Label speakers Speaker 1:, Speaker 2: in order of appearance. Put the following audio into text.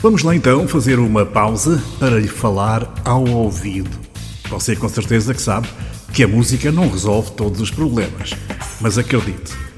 Speaker 1: Vamos lá então fazer uma pausa para lhe falar ao ouvido. Você com certeza que sabe que a música não resolve todos os problemas, mas acredite,